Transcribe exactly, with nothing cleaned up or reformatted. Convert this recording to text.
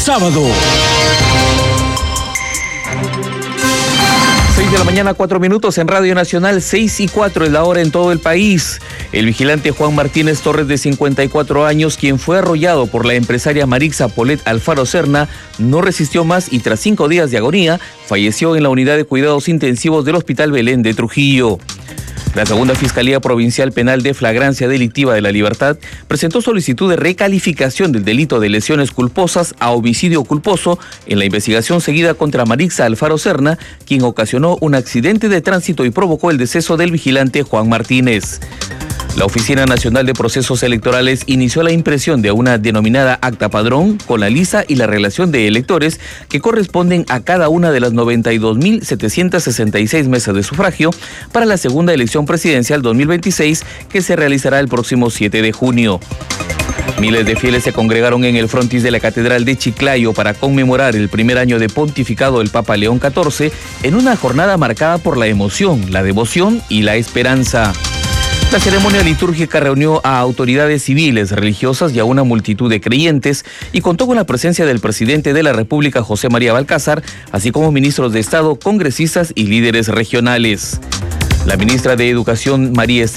sábado. seis de la mañana, cuatro minutos en Radio Nacional, seis y cuatro es la hora en todo el país. El vigilante Juan Martínez Torres, de cincuenta y cuatro años, quien fue arrollado por la empresaria Marixa Polet Alfaro Serna, no resistió más y tras cinco días de agonía, falleció en la unidad de cuidados intensivos del Hospital Belén de Trujillo. La Segunda Fiscalía Provincial Penal de Flagrancia Delictiva de La Libertad presentó solicitud de recalificación del delito de lesiones culposas a homicidio culposo en la investigación seguida contra Marixa Alfaro Serna, quien ocasionó un accidente de tránsito y provocó el deceso del vigilante Juan Martínez. La Oficina Nacional de Procesos Electorales inició la impresión de una denominada acta padrón con la lista y la relación de electores que corresponden a cada una de las noventa y dos mil setecientas sesenta y seis mesas de sufragio para la segunda elección presidencial dos mil veintiséis, que se realizará el próximo siete de junio. Miles de fieles se congregaron en el frontis de la Catedral de Chiclayo para conmemorar el primer año de pontificado del Papa León catorce en una jornada marcada por la emoción, la devoción y la esperanza. La ceremonia litúrgica reunió a autoridades civiles, religiosas y a una multitud de creyentes y contó con la presencia del presidente de la República, José María Balcázar, así como ministros de Estado, congresistas y líderes regionales. La ministra de Educación, María Esther